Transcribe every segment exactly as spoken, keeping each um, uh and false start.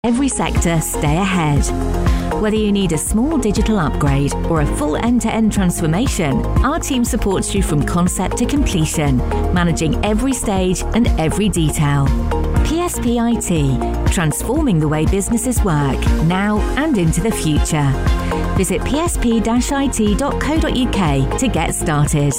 Every sector stay ahead. Whether you need a small digital upgrade or a full end-to-end transformation, our team supports you from concept to completion, managing every stage and every detail. P S P I T, transforming the way businesses work, now and into the future. Visit p s p dash i t dot co dot u k to get started.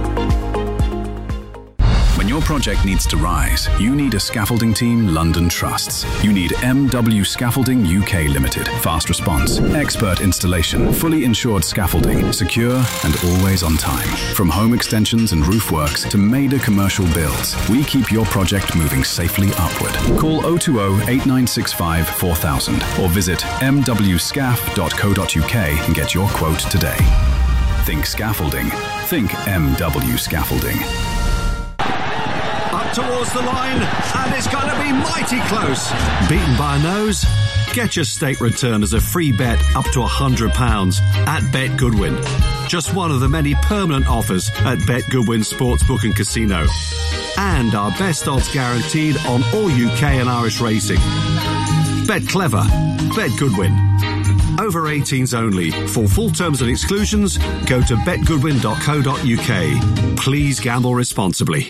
When your project needs to rise, you need a scaffolding team London trusts. You need M W Scaffolding U K Limited. Fast response, expert installation, fully insured scaffolding, secure and always on time. From home extensions and roof works to major commercial builds, we keep your project moving safely upward. Call oh two oh, eight nine six five, four thousand or visit m w scaf dot co dot u k and get your quote today. Think scaffolding. Think M W Scaffolding. Up towards the line, and it's going to be mighty close. Beaten by a nose? Get your stake return as a free bet up to one hundred pounds at Bet Goodwin. Just one of the many permanent offers at Bet Goodwin Sportsbook and Casino. And our best odds guaranteed on all U K and Irish racing. Bet clever. Bet Goodwin. Over eighteens only. For full terms and exclusions, go to bet goodwin dot co dot u k. Please gamble responsibly.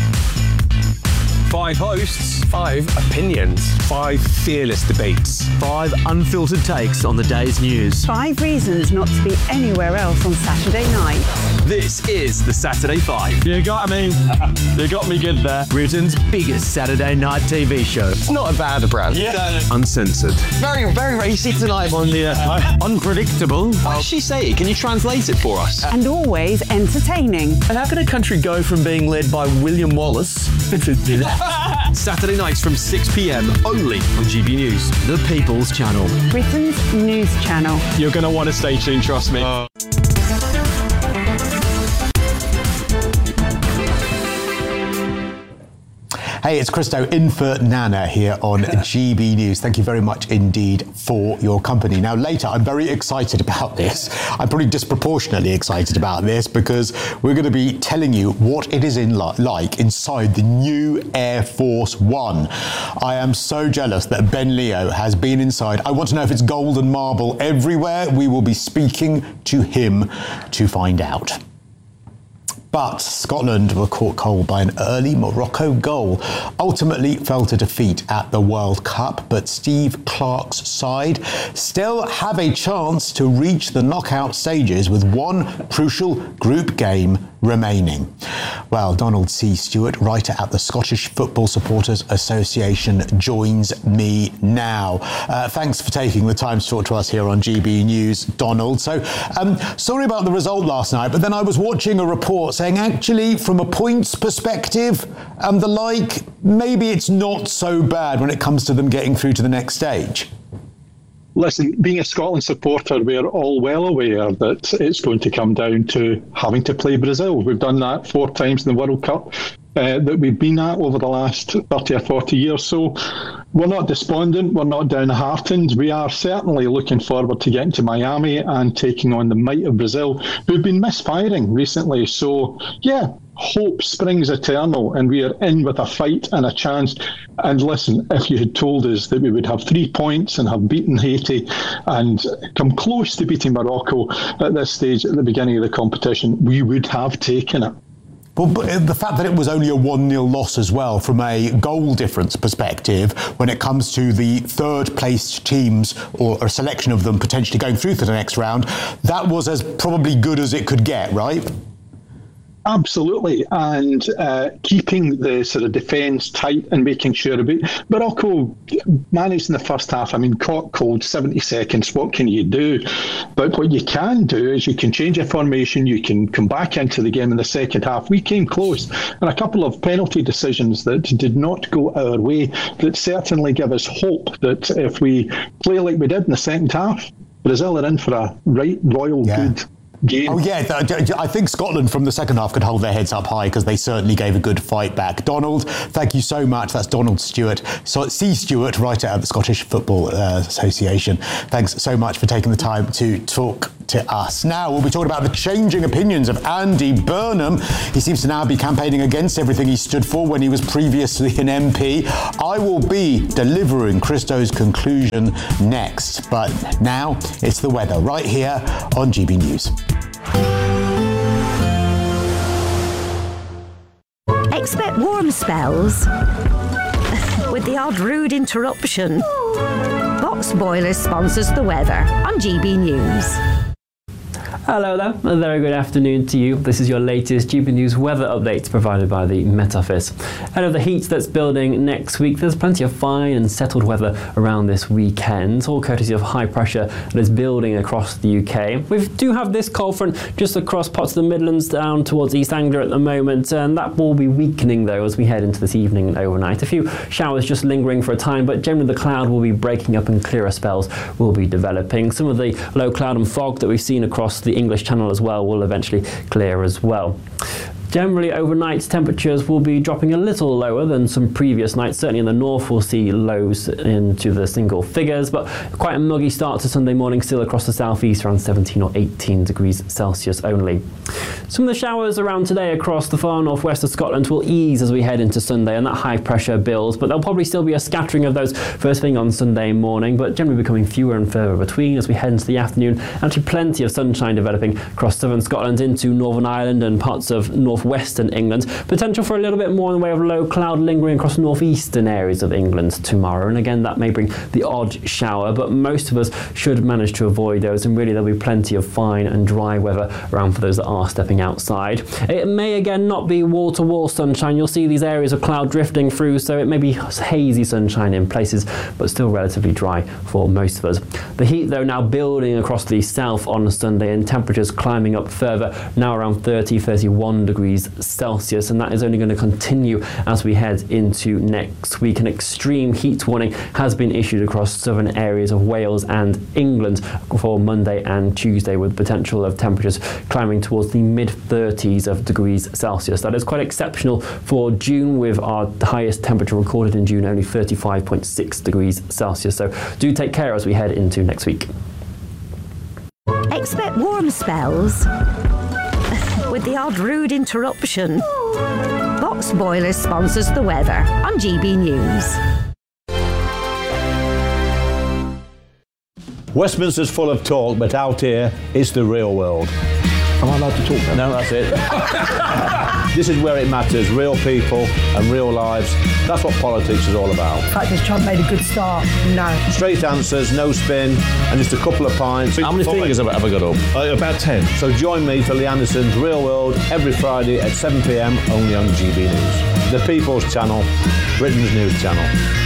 Five hosts, five opinions, five fearless debates, five unfiltered takes on the day's news. Five reasons not to be anywhere else on Saturday night. This is the Saturday Five. You got me. You got me good there. Britain's biggest Saturday night T V show. It's not a bad brand. Yeah. Uncensored. Very, very racy tonight on the uh, unpredictable. What did she say? Can you translate it for us? And always entertaining. And how can a country go from being led by William Wallace to Saturday nights from six p.m. only on G B News. The People's Channel. Britain's news channel. You're going to want to stay tuned, trust me. Uh. Hey, it's Christo in for Nana here on G B News. Thank you very much indeed for your company. Now, later, I'm very excited about this. I'm probably disproportionately excited about this because we're going to be telling you what it is in li- like inside the new Air Force One. I am so jealous that Ben Leo has been inside. I want to know if it's gold and marble everywhere. We will be speaking to him to find out. But Scotland were caught cold by an early Morocco goal. Ultimately fell to defeat at the World Cup, but Steve Clarke's side still have a chance to reach the knockout stages with one crucial group game remaining. Well, Donald C. Stewart, writer at the Scottish Football Supporters Association, joins me now. Uh, thanks for taking the time to talk to us here on G B News, Donald. So, um, sorry about the result last night, but then I was watching a report saying actually, from a points perspective and the like, maybe it's not so bad when it comes to them getting through to the next stage. Listen, being a Scotland supporter, we're all well aware that it's going to come down to having to play Brazil. We've done that four times in the World Cup uh, that we've been at over the last thirty or forty years. So we're not despondent, we're not downhearted. We are certainly looking forward to getting to Miami and taking on the might of Brazil, who've been misfiring recently. So, yeah, hope springs eternal, and we are in with a fight and a chance. And listen, if you had told us that we would have three points and have beaten Haiti and come close to beating Morocco at this stage at the beginning of the competition, we would have taken it. Well, but the fact that it was only a one nil loss as well, from a goal difference perspective, when it comes to the third-placed teams, or a selection of them potentially going through to the next round, that was as probably good as it could get, right? Absolutely, and uh, keeping the sort of defence tight and making sure about Morocco managed in the first half. I mean, caught cold, seventy seconds. What can you do? But what you can do is you can change your formation. You can come back into the game in the second half. We came close, and a couple of penalty decisions that did not go our way that certainly give us hope that if we play like we did in the second half, Brazil are in for a right royal yeah. good. game. Oh yeah, I think Scotland from the second half could hold their heads up high because they certainly gave a good fight back. Donald, thank you so much. That's Donald Stewart, so C. Stewart, writer at the Scottish Football uh, Association. Thanks so much for taking the time to talk to us. Now we'll be talking about the changing opinions of Andy Burnham. He seems to now be campaigning against everything he stood for when he was previously an M P. I will be delivering Christo's conclusion next, but now it's the weather right here on G B News. Expect warm spells with the odd rude interruption. Box Boilers sponsors the weather on G B News. Hello there, a very good afternoon to you. This is your latest G B News weather update provided by the Met Office. Ahead of the heat that's building next week, there's plenty of fine and settled weather around this weekend, all courtesy of high pressure that is building across the U K. We do have this cold front just across parts of the Midlands down towards East Anglia at the moment, and that will be weakening though as we head into this evening and overnight. A few showers just lingering for a time, but generally the cloud will be breaking up and clearer spells will be developing. Some of the low cloud and fog that we've seen across the English Channel as well will eventually clear as well. Generally, overnight temperatures will be dropping a little lower than some previous nights. Certainly in the north, we'll see lows into the single figures, but quite a muggy start to Sunday morning still across the southeast, around seventeen or eighteen degrees Celsius only. Some of the showers around today across the far northwest of Scotland will ease as we head into Sunday, and that high pressure builds, but there'll probably still be a scattering of those first thing on Sunday morning, but generally becoming fewer and further between as we head into the afternoon. Actually, plenty of sunshine developing across southern Scotland into Northern Ireland and parts of north western England. Potential for a little bit more in the way of low cloud lingering across northeastern areas of England tomorrow, and again that may bring the odd shower, but most of us should manage to avoid those, and really there'll be plenty of fine and dry weather around for those that are stepping outside. It may again not be wall-to-wall sunshine. You'll see these areas of cloud drifting through, so it may be hazy sunshine in places, but still relatively dry for most of us. The heat though now building across the south on Sunday, and temperatures climbing up further, now around thirty, thirty-one degrees Celsius, and that is only going to continue as we head into next week. An extreme heat warning has been issued across southern areas of Wales and England for Monday and Tuesday, with potential of temperatures climbing towards the mid thirties of degrees Celsius. That is quite exceptional for June, with our highest temperature recorded in June only thirty-five point six degrees Celsius. So do take care as we head into next week. Expect warm spells with the odd rude interruption. Box Boilers sponsors the weather on G B News. Westminster's full of talk, but out here, it's the real world. Am I allowed to talk then? No, that's it. This is where it matters. Real people and real lives. That's what politics is all about. In fact, has Trump made a good start? No. Straight answers, no spin, and just a couple of pints. How many fingers have I ever got up? Uh, about ten. So join me for Lee Anderson's Real World every Friday at seven p m only on G B News. The People's Channel, Britain's news channel.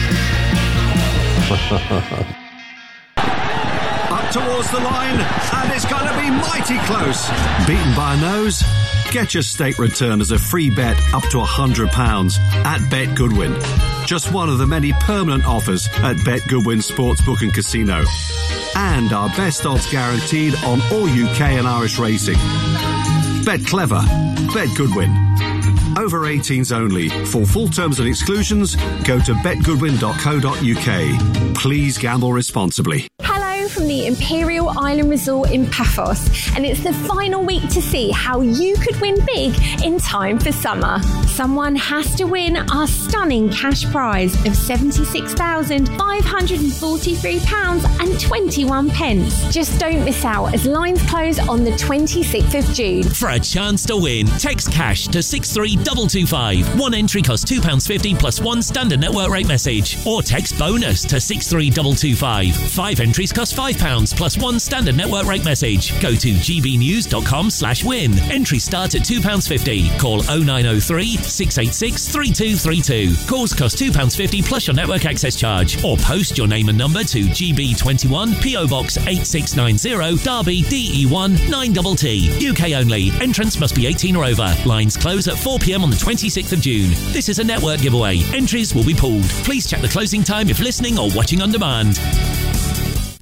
Towards the line, and it's going to be mighty close. Beaten by a nose? Get your state return as a free bet up to one hundred pounds at Bet Goodwin. Just one of the many permanent offers at Bet Goodwin Sportsbook and Casino. And our best odds guaranteed on all U K and Irish racing. Bet clever. Bet Goodwin. Over eighteens only. For full terms and exclusions, go to bet goodwin dot co dot u k. Please gamble responsibly. From the Imperial Island Resort in Paphos, and it's the final week to see how you could win big in time for summer. Someone has to win our stunning cash prize of seventy-six thousand five hundred forty-three pounds and twenty-one pence. Just don't miss out as lines close on the twenty-sixth of June. For a chance to win, text cash to six three two two five. One entry costs two pounds fifty plus one standard network rate message. Or text bonus to six three two two five. Five entries cost five pounds plus one standard network rate message. Go to g b news dot com slash win. Entries start at two pounds fifty. Call oh nine oh three, six eight six, three two three two. Calls cost two pounds fifty plus your network access charge. Or post your name and number to G B twenty-one, P O Box eight six nine zero, Derby, D E one nine T T. U K only. Entrance must be eighteen or over. Lines close at four p m on the twenty-sixth of June. This is a network giveaway. Entries will be pooled. Please check the closing time if listening or watching on demand.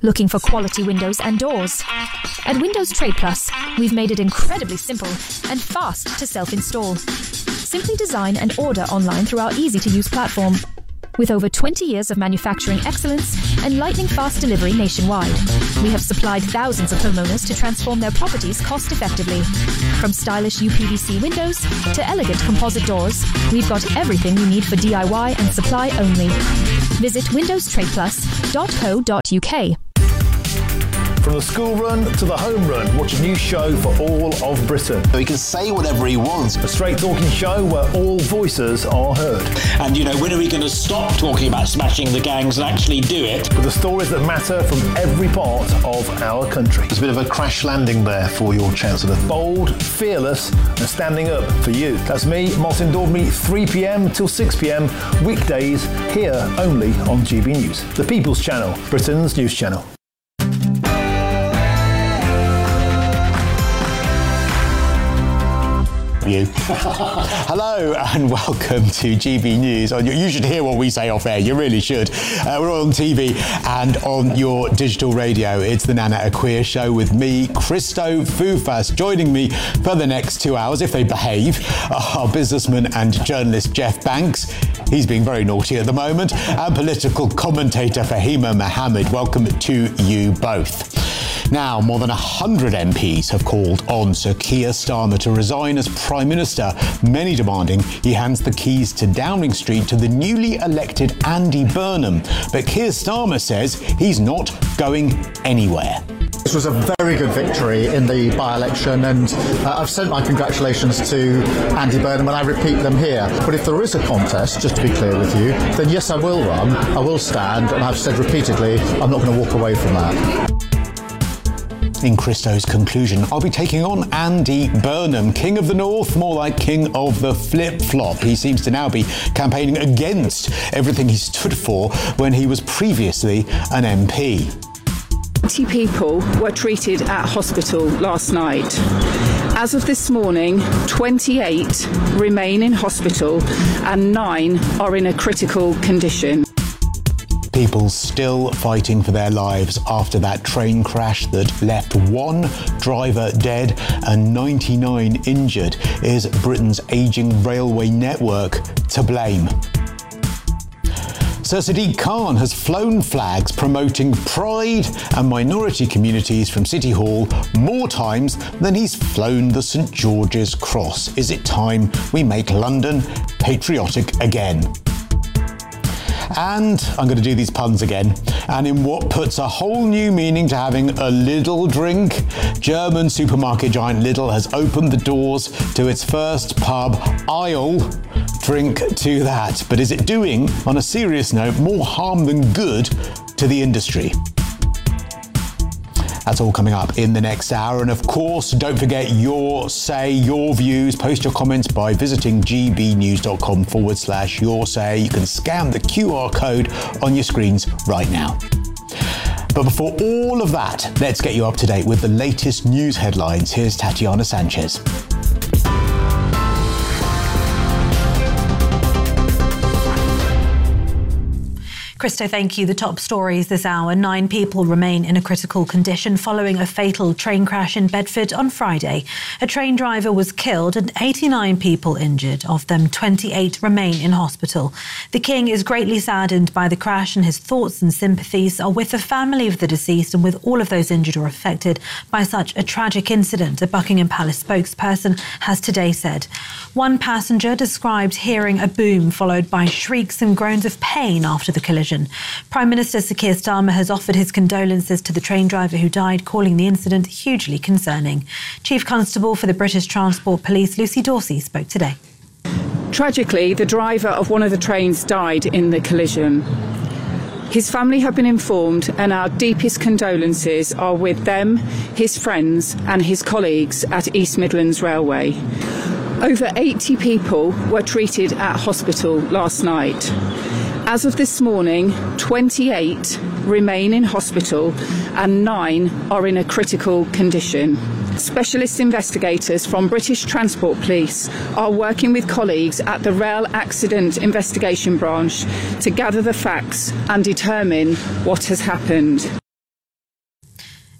Looking for quality windows and doors? At Windows Trade Plus, we've made it incredibly simple and fast to self-install. Simply design and order online through our easy-to-use platform. With over twenty years of manufacturing excellence and lightning-fast delivery nationwide, we have supplied thousands of homeowners to transform their properties cost-effectively. From stylish U P V C windows to elegant composite doors, we've got everything you need for D I Y and supply only. Visit windows trade plus dot co dot U K. From the school run to the home run, watch a new show for all of Britain. He can say whatever he wants. A straight talking show where all voices are heard. And, you know, when are we going to stop talking about smashing the gangs and actually do it? With the stories that matter from every part of our country. There's a bit of a crash landing there for your Chancellor. Bold, fearless and standing up for you. That's me, Martin Daubney, three p.m. till six p.m. weekdays here only on G B News. The People's Channel, Britain's news channel. You. Hello and welcome to G B News. You should hear what we say off air, you really should. Uh, we're on T V and on your digital radio. It's the Nana Akua Show with me, Christo Foufas. Joining me for the next two hours, if they behave, our businessman and journalist Jeff Banks. He's being very naughty at the moment. And political commentator Fahima Mohammed. Welcome to you both. Now, more than one hundred M Ps have called on Sir Keir Starmer to resign as Prime Minister, many demanding he hands the keys to Downing Street to the newly elected Andy Burnham. But Keir Starmer says he's not going anywhere. This was a very good victory in the by-election, and uh, I've sent my congratulations to Andy Burnham, and I repeat them here. But if there is a contest, just to be clear with you, then yes, I will run, I will stand, and I've said repeatedly I'm not going to walk away from that. In Christo's conclusion, I'll be taking on Andy Burnham, King of the North, more like King of the Flip-Flop. He seems to now be campaigning against everything he stood for when he was previously an M P. twenty people were treated at hospital last night. As of this morning, twenty-eight remain in hospital and nine are in a critical condition. People still fighting for their lives after that train crash that left one driver dead and ninety-nine injured. Is Britain's ageing railway network to blame? Sir Sadiq Khan has flown flags promoting pride and minority communities from City Hall more times than he's flown the St George's Cross. Is it time we make London patriotic again? And I'm going to do these puns again. And in what puts a whole new meaning to having a Lidl drink, German supermarket giant Lidl has opened the doors to its first pub aisle. Drink to that. But is it doing, on a serious note, more harm than good to the industry? That's all coming up in the next hour. And of course, don't forget your say, your views. Post your comments by visiting gbnews.com forward slash your say. You can scan the Q R code on your screens right now. But before all of that, let's get you up to date with the latest news headlines. Here's Tatiana Sanchez. Christo, thank you. The top stories this hour. Nine people remain in a critical condition following a fatal train crash in Bedford on Friday. A train driver was killed and eighty-nine people injured. Of them, twenty-eight remain in hospital. The King is greatly saddened by the crash, and his thoughts and sympathies are with the family of the deceased and with all of those injured or affected by such a tragic incident, a Buckingham Palace spokesperson has today said. One passenger described hearing a boom followed by shrieks and groans of pain after the collision. Prime Minister Sir Keir Starmer has offered his condolences to the train driver who died, calling the incident hugely concerning. Chief Constable for the British Transport Police, Lucy Dorsey, spoke today. Tragically, the driver of one of the trains died in the collision. His family have been informed, and our deepest condolences are with them, his friends and his colleagues at East Midlands Railway. Over eighty people were treated at hospital last night. As of this morning, twenty-eight remain in hospital and nine are in a critical condition. Specialist investigators from British Transport Police are working with colleagues at the Rail Accident Investigation Branch to gather the facts and determine what has happened.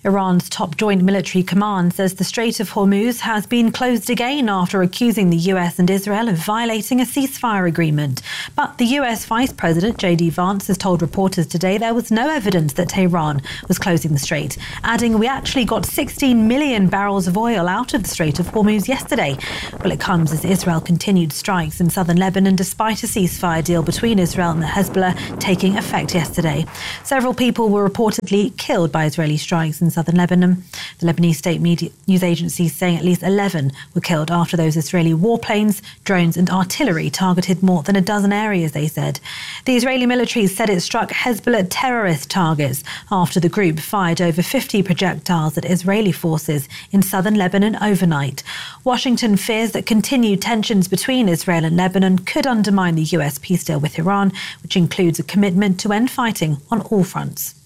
Iran's top joint military command says the Strait of Hormuz has been closed again after accusing the U S and Israel of violating a ceasefire agreement. But the U S Vice President J D Vance has told reporters today there was no evidence that Tehran was closing the strait, adding, "We actually got sixteen million barrels of oil out of the Strait of Hormuz yesterday." Well, it comes as Israel continued strikes in southern Lebanon despite a ceasefire deal between Israel and Hezbollah taking effect yesterday. Several people were reportedly killed by Israeli strikes in southern Lebanon. The Lebanese state media news agency saying at least eleven were killed after those Israeli warplanes, drones and artillery targeted more than a dozen areas, they said. The Israeli military said it struck Hezbollah terrorist targets after the group fired over fifty projectiles at Israeli forces in southern Lebanon overnight. Washington fears that continued tensions between Israel and Lebanon could undermine the U S peace deal with Iran, which includes a commitment to end fighting on all fronts.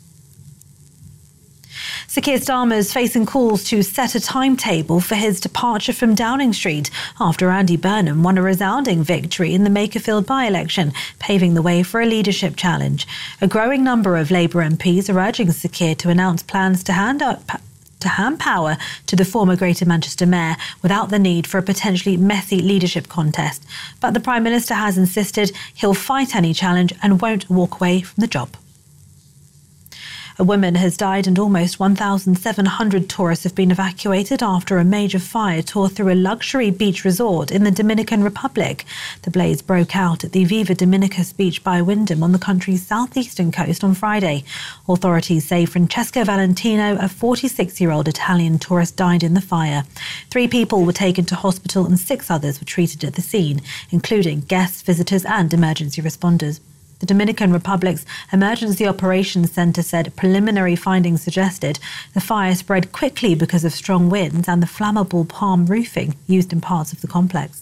Sir Keir Starmer is facing calls to set a timetable for his departure from Downing Street after Andy Burnham won a resounding victory in the Makerfield by-election, paving the way for a leadership challenge. A growing number of Labour M Ps are urging Sir Keir to announce plans to hand up to hand power to the former Greater Manchester Mayor without the need for a potentially messy leadership contest. But the Prime Minister has insisted he'll fight any challenge and won't walk away from the job. A woman has died and almost one thousand seven hundred tourists have been evacuated after a major fire tore through a luxury beach resort in the Dominican Republic. The blaze broke out at the Viva Dominicus beach by Wyndham on the country's southeastern coast on Friday. Authorities say Francesco Valentino, a forty-six-year-old Italian tourist, died in the fire. Three people were taken to hospital and six others were treated at the scene, including guests, visitors and emergency responders. The Dominican Republic's Emergency Operations Centre said preliminary findings suggested the fire spread quickly because of strong winds and the flammable palm roofing used in parts of the complex.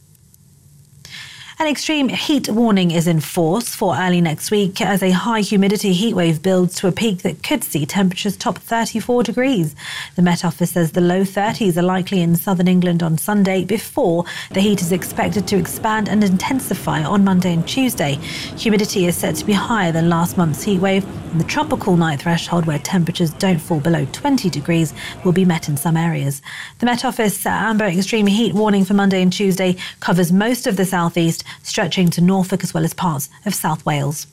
An extreme heat warning is in force for early next week as a high humidity heatwave builds to a peak that could see temperatures top thirty-four degrees. The Met Office says the low thirties are likely in southern England on Sunday before the heat is expected to expand and intensify on Monday and Tuesday. Humidity is set to be higher than last month's heatwave, and the tropical night threshold, where temperatures don't fall below twenty degrees, will be met in some areas. The Met Office amber extreme heat warning for Monday and Tuesday covers most of the southeast, stretching to Norfolk as well as parts of South Wales.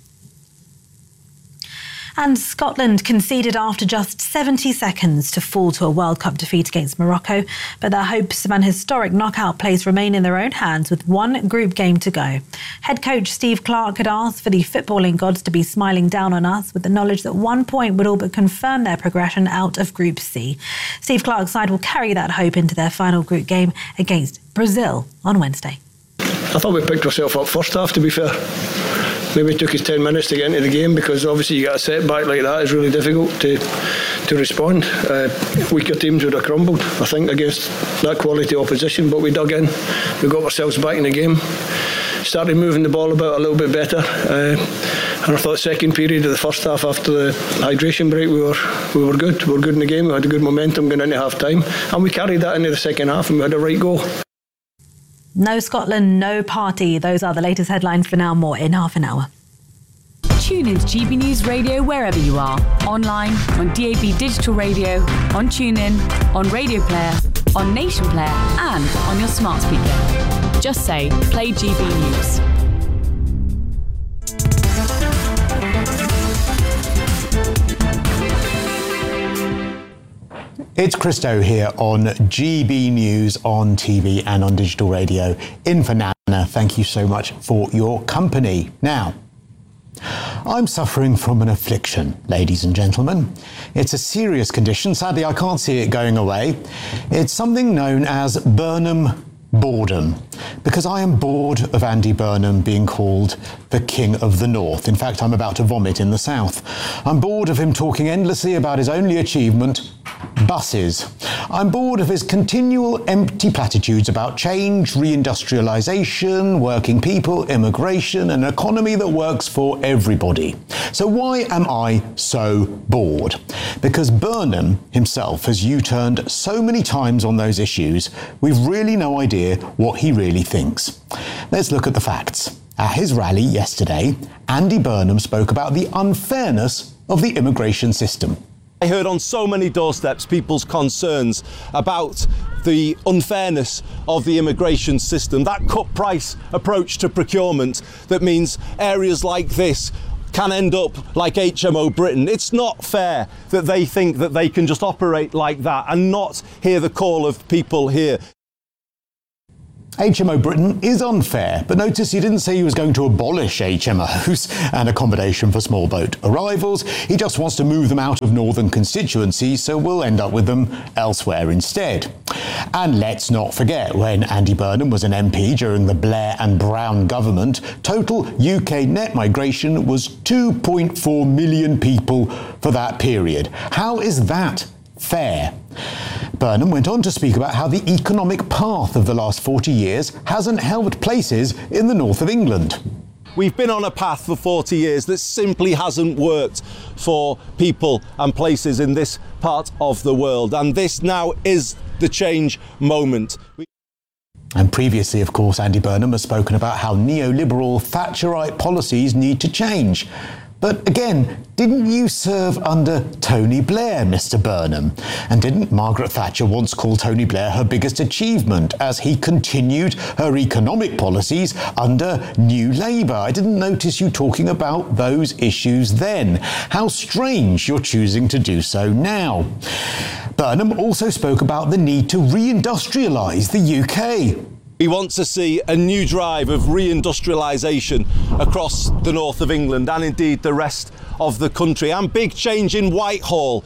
And Scotland conceded after just seventy seconds to fall to a World Cup defeat against Morocco, but their hopes of an historic knockout place remain in their own hands with one group game to go. Head coach Steve Clarke had asked for the footballing gods to be smiling down on us with the knowledge that one point would all but confirm their progression out of Group C. Steve Clarke's side will carry that hope into their final group game against Brazil on Wednesday. I thought we picked ourselves up first half, to be fair. Maybe it took us ten minutes to get into the game because obviously you get a setback like that, it's really difficult to to respond. Uh, weaker teams would have crumbled, I think, against that quality opposition, but we dug in, we got ourselves back in the game, started moving the ball about a little bit better. Uh, and I thought second period of the first half after the hydration break we were we were good. We were good in the game, we had a good momentum going into half time and we carried that into the second half and we had a right goal. No Scotland, no party. Those are the latest headlines for now. More in half an hour. Tune in to G B News Radio wherever you are. Online, on D A B Digital Radio, on TuneIn, on Radio Player, on Nation Player and on your smart speaker. Just say, play G B News. It's Christo here on G B News on T V and on digital radio. In for Nana, thank you so much for your company. Now, I'm suffering from an affliction, ladies and gentlemen. It's a serious condition. Sadly, I can't see it going away. It's something known as Burnham boredom, because I am bored of Andy Burnham being called the King of the North. In fact, I'm about to vomit in the South. I'm bored of him talking endlessly about his only achievement, buses. I'm bored of his continual empty platitudes about change, reindustrialisation, working people, immigration, an economy that works for everybody. So why am I so bored? Because Burnham himself has U-turned so many times on those issues, we've really no idea what he really thinks. Let's look at the facts. At his rally yesterday, Andy Burnham spoke about the unfairness of the immigration system. I heard on so many doorsteps people's concerns about the unfairness of the immigration system, that cut price approach to procurement that means areas like this can end up like H M O Britain. It's not fair that they think that they can just operate like that and not hear the call of people here. H M O Britain is unfair, but notice he didn't say he was going to abolish H M Os and accommodation for small boat arrivals. He just wants to move them out of northern constituencies, so we'll end up with them elsewhere instead. And let's not forget, when Andy Burnham was an M P during the Blair and Brown government, total U K net migration was two point four million people for that period. How is that fair? Burnham went on to speak about how the economic path of the last forty years hasn't helped places in the north of England. We've been on a path for forty years that simply hasn't worked for people and places in this part of the world, and this now is the change moment. We And previously, of course, Andy Burnham has spoken about how neoliberal Thatcherite policies need to change. But again, didn't you serve under Tony Blair, Mister Burnham? And didn't Margaret Thatcher once call Tony Blair her biggest achievement as he continued her economic policies under New Labour? I didn't notice you talking about those issues then. How strange you're choosing to do so now. Burnham also spoke about the need to reindustrialise the U K. We want to see a new drive of reindustrialisation across the north of England and indeed the rest of the country, and big change in Whitehall.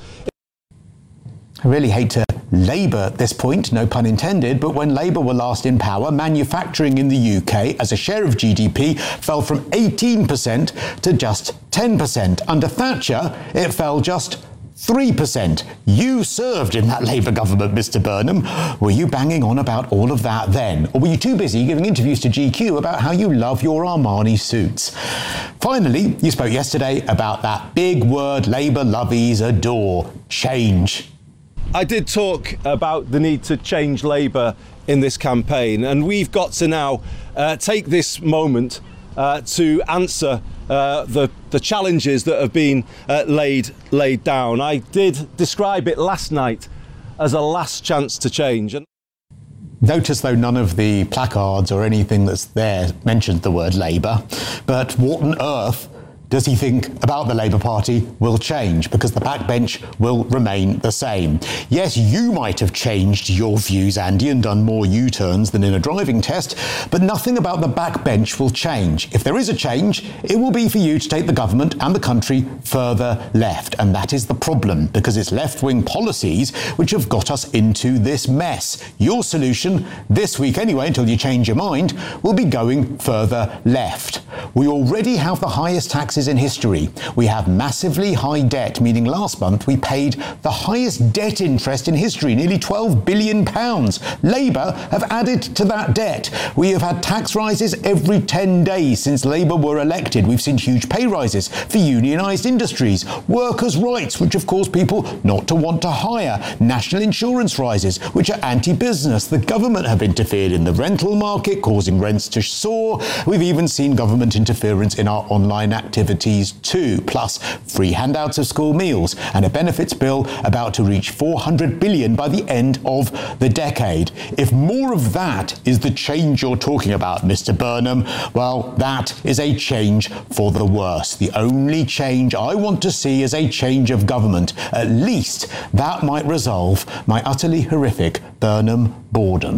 I really hate to labour at this point, no pun intended, but when Labour were last in power, manufacturing in the U K as a share of G D P fell from eighteen percent to just ten percent. Under Thatcher, it fell just three percent. You served in that Labour government, Mister Burnham. Were you banging on about all of that then? Or were you too busy giving interviews to G Q about how you love your Armani suits? Finally, you spoke yesterday about that big word Labour lovies adore, change. I did talk about the need to change Labour in this campaign, and we've got to now uh, take this moment uh, to answer Uh, the the challenges that have been uh, laid laid down. I did describe it last night as a last chance to change. And notice, though, none of the placards or anything that's there mentioned the word Labour. But what on earth does he think about the Labour Party will change? Because the backbench will remain the same. Yes, you might have changed your views, Andy, and done more U-turns than in a driving test, but nothing about the backbench will change. If there is a change, it will be for you to take the government and the country further left. And that is the problem, because it's left-wing policies which have got us into this mess. Your solution, this week anyway, until you change your mind, will be going further left. We already have the highest taxes in history. We have massively high debt, meaning last month we paid the highest debt interest in history, nearly twelve billion pounds. Labour have added to that debt. We have had tax rises every ten days since Labour were elected. We've seen huge pay rises for unionised industries, workers' rights, which have caused people not to want to hire, national insurance rises, which are anti-business. The government have interfered in the rental market, causing rents to soar. We've even seen government interference in our online activities too, plus free handouts of school meals and a benefits bill about to reach four hundred billion by the end of the decade. If more of that is the change you're talking about, Mister Burnham, well, that is a change for the worse. The only change I want to see is a change of government. At least that might resolve my utterly horrific Burnham boredom.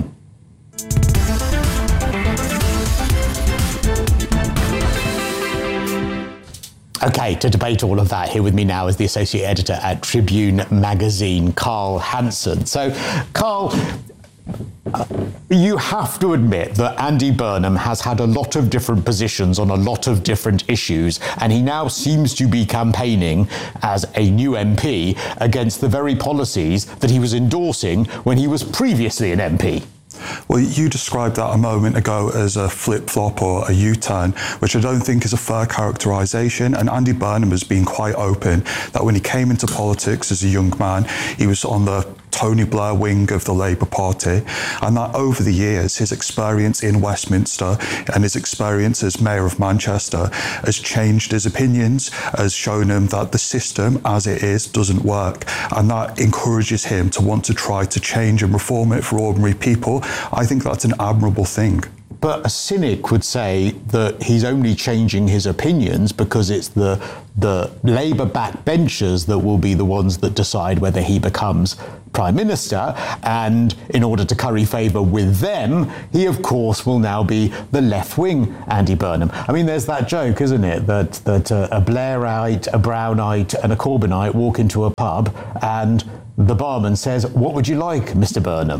OK, to debate all of that, here with me now is the Associate Editor at Tribune Magazine, Carl Hansen. So, Carl, uh, you have to admit that Andy Burnham has had a lot of different positions on a lot of different issues, and he now seems to be campaigning as a new M P against the very policies that he was endorsing when he was previously an M P. Well, you described that a moment ago as a flip-flop or a U-turn, which I don't think is a fair characterisation. And Andy Burnham has been quite open that when he came into politics as a young man, he was on the Tony Blair wing of the Labour Party, and that over the years, his experience in Westminster and his experience as Mayor of Manchester has changed his opinions, has shown him that the system as it is doesn't work, and that encourages him to want to try to change and reform it for ordinary people. I think that's an admirable thing. But a cynic would say that he's only changing his opinions because it's the the Labour backbenchers that will be the ones that decide whether he becomes Prime Minister, and in order to curry favour with them, he of course will now be the left-wing Andy Burnham. I mean, there's that joke, isn't it, that, that uh, a Blairite, a Brownite and a Corbynite walk into a pub and the barman says, "What would you like, Mister Burnham?"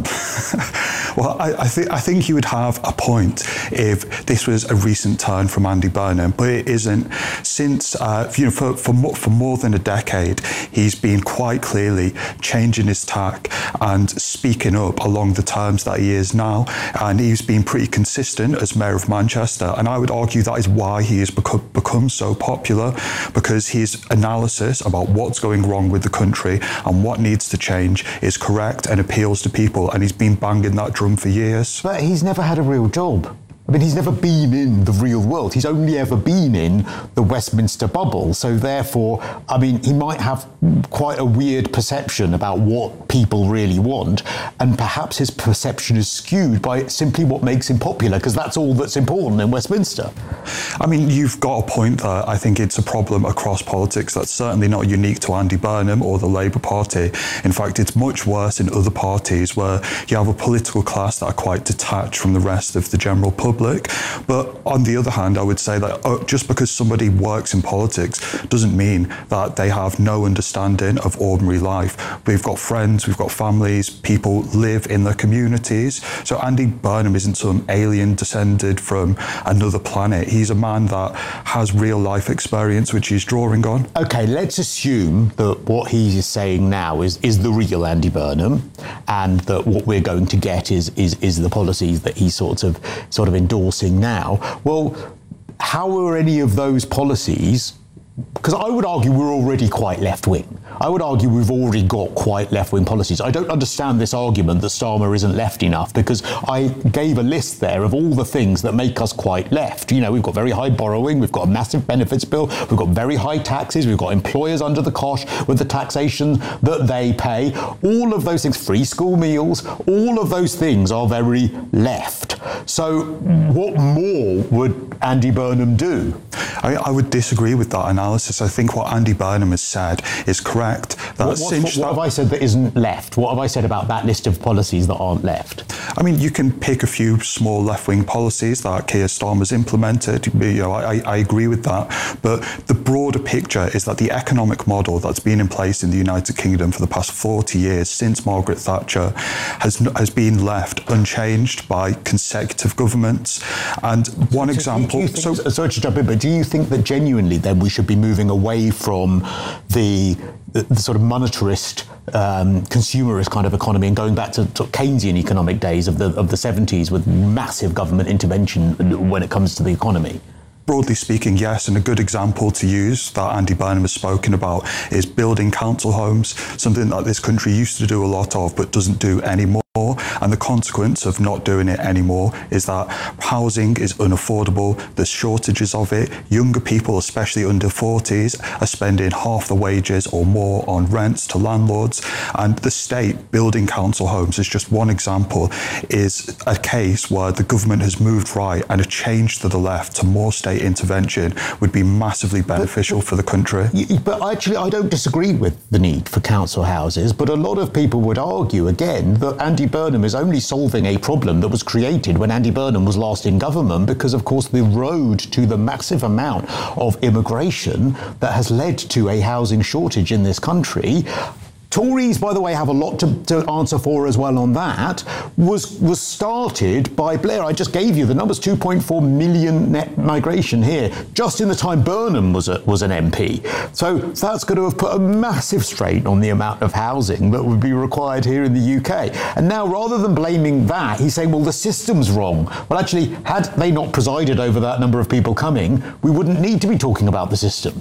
Well, I, I, th- I think you would have a point if this was a recent turn from Andy Burnham, but it isn't. Since, uh, you know, for, for, mo- for more than a decade, he's been quite clearly changing his tack and speaking up along the terms that he is now. And he's been pretty consistent as Mayor of Manchester. And I would argue that is why he has become, become so popular, because his analysis about what's going wrong with the country and what needs to change is correct and appeals to people. And he's been banging that drum for years. But he's never had a real job. I mean, he's never been in the real world. He's only ever been in the Westminster bubble. So therefore, I mean, he might have quite a weird perception about what people really want. And perhaps his perception is skewed by simply what makes him popular, because that's all that's important in Westminster. I mean, you've got a point there. I think it's a problem across politics that's certainly not unique to Andy Burnham or the Labour Party. In fact, it's much worse in other parties where you have a political class that are quite detached from the rest of the general public. But on the other hand, I would say that uh, just because somebody works in politics doesn't mean that they have no understanding of ordinary life. We've got friends, we've got families, people live in their communities. So Andy Burnham isn't some alien descended from another planet. He's a man that has real life experience, which he's drawing on. OK, let's assume that what he is saying now is, is the real Andy Burnham, and that what we're going to get is, is, is the policies that he's sort of, sort of endorsing now. Well, how are any of those policies? Because I would argue we're already quite left-wing. I would argue we've already got quite left-wing policies. I don't understand this argument that Starmer isn't left enough, because I gave a list there of all the things that make us quite left. You know, we've got very high borrowing, we've got a massive benefits bill, we've got very high taxes, we've got employers under the cosh with the taxation that they pay. All of those things, free school meals, all of those things are very left. So what more would Andy Burnham do? I, I would disagree with that analysis. I think what Andy Burnham has said is correct. That what, what, what, what have I said that isn't left? What have I said about that list of policies that aren't left? I mean, you can pick a few small left-wing policies that Keir Starmer's implemented. You know, I, I agree with that. But the broader picture is that the economic model that's been in place in the United Kingdom for the past forty years, since Margaret Thatcher, has has been left unchanged by consecutive governments. And one so example... Think, so, sorry to jump in, but do you think that genuinely then we should be moving away from the... The, the sort of monetarist, um, consumerist kind of economy, and going back to, to Keynesian economic days of the of the seventies with massive government intervention when it comes to the economy? Broadly speaking, yes, and a good example to use that Andy Burnham has spoken about is building council homes, something that this country used to do a lot of but doesn't do anymore. And the consequence of not doing it anymore is that housing is unaffordable, there's shortages of it, younger people, especially under forties, are spending half the wages or more on rents to landlords, and the state building council homes is just one example, is a case where the government has moved right, and a change to the left to more state intervention would be massively beneficial but, for the country. But actually, I don't disagree with the need for council houses, but a lot of people would argue, again, that Andy Burnham is only solving a problem that was created when Andy Burnham was last in government, because, of course, the road to the massive amount of immigration that has led to a housing shortage in this country, Tories, by the way, have a lot to, to answer for as well on that, was was started by Blair. I just gave you the numbers, two point four million net migration here, just in the time Burnham was a, was an M P. So that's going to have put a massive strain on the amount of housing that would be required here in the U K. And now, rather than blaming that, he's saying, well, the system's wrong. Well, actually, had they not presided over that number of people coming, we wouldn't need to be talking about the system.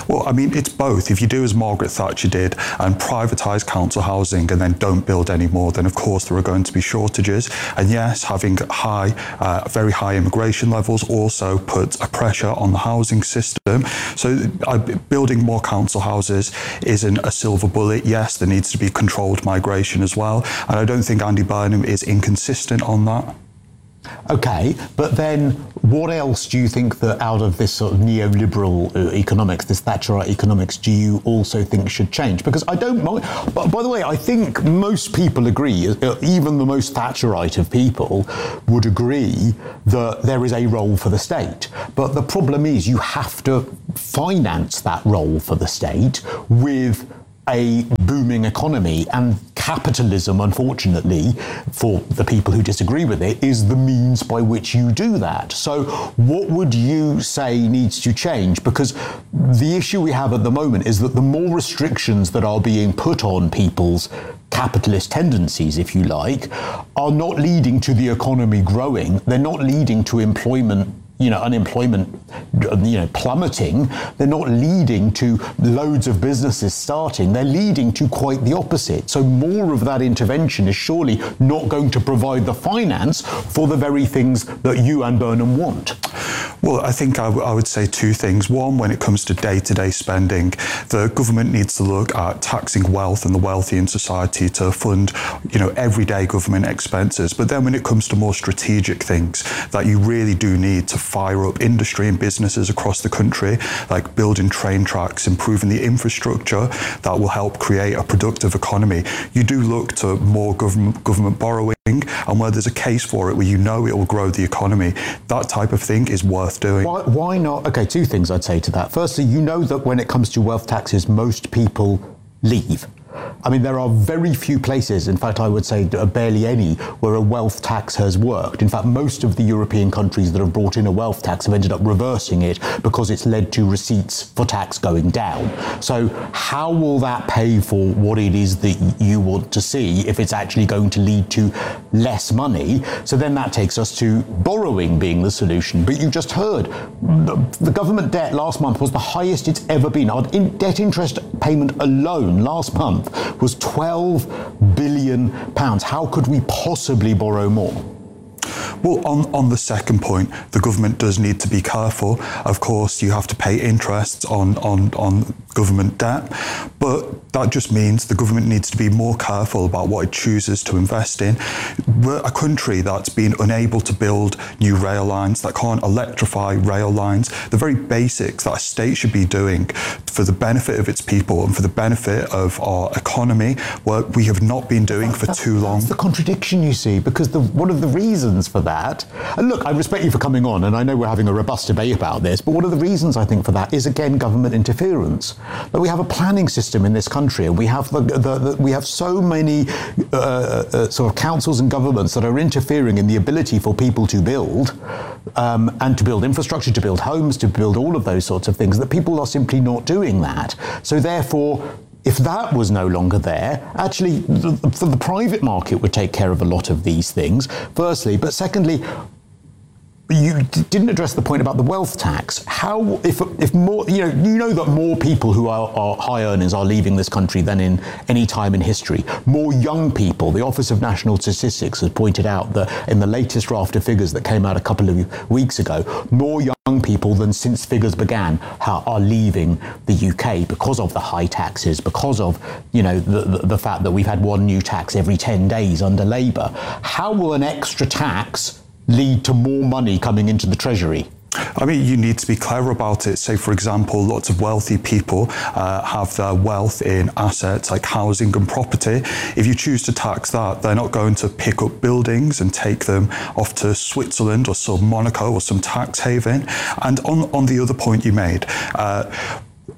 Well, I mean, it's both. If you do as Margaret Thatcher did and privatise council housing and then don't build any more, then of course there are going to be shortages. And yes, having high, uh, very high immigration levels also puts a pressure on the housing system. So uh, building more council houses isn't a silver bullet. Yes, there needs to be controlled migration as well. And I don't think Andy Burnham is inconsistent on that. Okay, but then what else do you think that out of this sort of neoliberal uh, economics, this Thatcherite economics, do you also think should change? Because I don't mind, but by the way, I think most people agree, uh, even the most Thatcherite of people would agree that there is a role for the state. But the problem is you have to finance that role for the state with a booming economy, and capitalism, unfortunately, for the people who disagree with it, is the means by which you do that. So what would you say needs to change? Because the issue we have at the moment is that the more restrictions that are being put on people's capitalist tendencies, if you like, are not leading to the economy growing. They're not leading to employment you know, unemployment, you know, plummeting. They're not leading to loads of businesses starting. They're leading to quite the opposite. So more of that intervention is surely not going to provide the finance for the very things that you and Burnham want. Well, I think I, w- I would say two things. One, when it comes to day-to-day spending, the government needs to look at taxing wealth and the wealthy in society to fund, you know, everyday government expenses. But then when it comes to more strategic things that you really do need to fire up industry and businesses across the country, like building train tracks, improving the infrastructure that will help create a productive economy, you do look to more government government borrowing, and where there's a case for it, where you know it will grow the economy, that type of thing is worth doing. Why, why not? Okay, two things I'd say to that. Firstly, you know that when it comes to wealth taxes, most people leave. I mean, there are very few places, in fact, I would say barely any, where a wealth tax has worked. In fact, most of the European countries that have brought in a wealth tax have ended up reversing it because it's led to receipts for tax going down. So how will that pay for what it is that you want to see if it's actually going to lead to less money? So then that takes us to borrowing being the solution. But you just heard, the government debt last month was the highest it's ever been. Our in debt interest payment alone last month was twelve billion pounds. How could we possibly borrow more? Well, on, on the second point, the government does need to be careful. Of course, you have to pay interest on, on, on government debt, but that just means the government needs to be more careful about what it chooses to invest in. We're a country that's been unable to build new rail lines, that can't electrify rail lines. The very basics that a state should be doing for the benefit of its people and for the benefit of our economy, what we have not been doing for that's, too long. That's the contradiction, you see, because the, one of the reasons for that, and look, I respect you for coming on, and I know we're having a robust debate about this, but one of the reasons I think for that is, again, government interference. That we have a planning system in this country, and we have the, the, the we have so many uh, uh, sort of councils and governments that are interfering in the ability for people to build, um, and to build infrastructure, to build homes, to build all of those sorts of things, that people are simply not doing that. So therefore, if that was no longer there, actually, the, the, the private market would take care of a lot of these things, firstly. But secondly, you d- didn't address the point about the wealth tax. How, if if more, you know, you know that more people who are, are high earners are leaving this country than in any time in history. More young people. The Office of National Statistics has pointed out that in the latest raft of figures that came out a couple of weeks ago, more young people than since figures began are leaving the U K because of the high taxes, because of, you know, the, the, the fact that we've had one new tax every ten days under Labour. How will an extra tax lead to more money coming into the Treasury? I mean, you need to be clever about it. Say, for example, lots of wealthy people uh, have their wealth in assets like housing and property. If you choose to tax that, they're not going to pick up buildings and take them off to Switzerland or some Monaco or some tax haven. And on, on the other point you made, uh, Uh,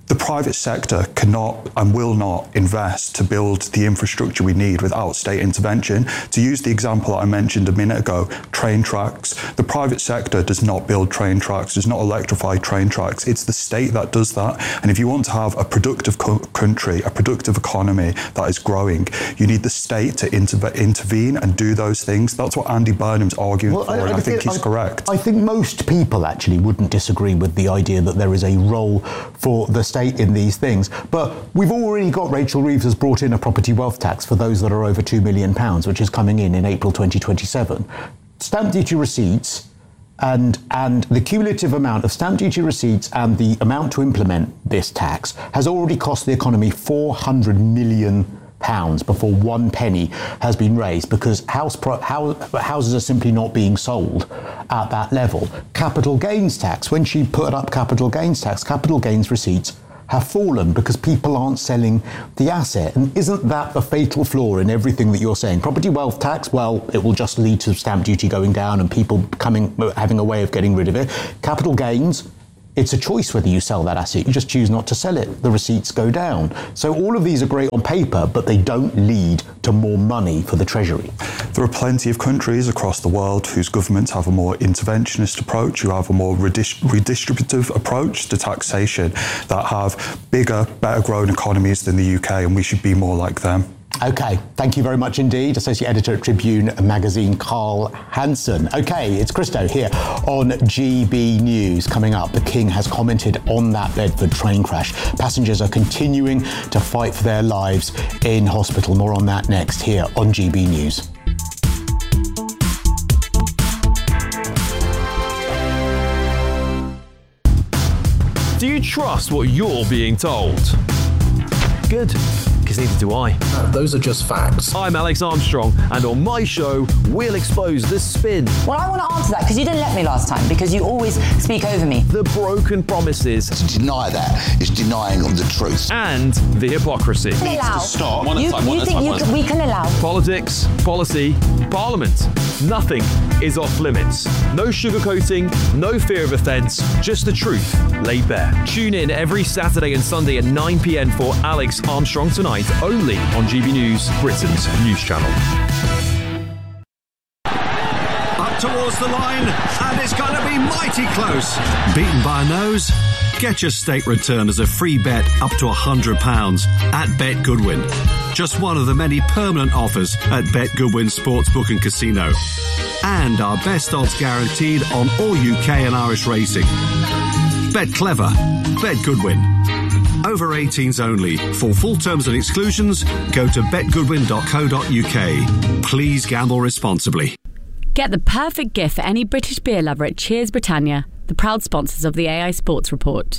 the private sector cannot and will not invest to build the infrastructure we need without state intervention. To use the example that I mentioned a minute ago, train tracks. The private sector does not build train tracks, does not electrify train tracks. It's the state that does that. And if you want to have a productive co- country, a productive economy that is growing, you need the state to inter- intervene and do those things. That's what Andy Burnham's arguing well, for, I, and I, I think he's I, correct. I think most people actually wouldn't disagree with the idea that there is a role for the state in these things. But we've already got, Rachel Reeves has brought in a property wealth tax for those that are over two million pounds, which is coming in in April twenty twenty-seven. Stamp duty receipts and and the cumulative amount of stamp duty receipts and the amount to implement this tax has already cost the economy four hundred million pounds before one penny has been raised, because house pro- house, houses are simply not being sold at that level. Capital gains tax, when she put up capital gains tax, capital gains receipts have fallen because people aren't selling the asset. And isn't that a fatal flaw in everything that you're saying? Property wealth tax, well, it will just lead to stamp duty going down and people coming, having a way of getting rid of it. Capital gains, it's a choice whether you sell that asset. You just choose not to sell it. The receipts go down. So all of these are great on paper, but they don't lead to more money for the Treasury. There are plenty of countries across the world whose governments have a more interventionist approach, who have a more redist- redistributive approach to taxation, that have bigger, better grown economies than the U K, and we should be more like them. OK, thank you very much indeed. Associate Editor at Tribune Magazine, Carl Hansen. OK, it's Christo here on G B News. Coming up, the King has commented on that Bedford train crash. Passengers are continuing to fight for their lives in hospital. More on that next here on G B News. Do you trust what you're being told? Good. Because neither do I. Uh, those are just facts. I'm Alex Armstrong, and on my show, we'll expose the spin. Well, I want to answer that because you didn't let me last time, because you always speak over me. The broken promises. To deny that is denying the truth. And the hypocrisy. We can allow. Stop. You, you think you can, we can allow. Politics, policy, parliament. Nothing is off limits. No sugarcoating, no fear of offence, just the truth laid bare. Tune in every Saturday and Sunday at nine p.m. for Alex Armstrong Tonight, only on G B News, Britain's news channel. Up towards the line, and it's going to be mighty close. Beaten by a nose? Get your state return as a free bet up to one hundred pounds at Bet Goodwin. Just one of the many permanent offers at Bet Goodwin Sportsbook and Casino. And our best odds guaranteed on all U K and Irish racing. Bet clever. Bet Goodwin. Over eighteens only. For full terms and exclusions, go to bet goodwin dot co dot uk. Please gamble responsibly. Get the perfect gift for any British beer lover at Cheers Britannia, the proud sponsors of the A I Sports Report.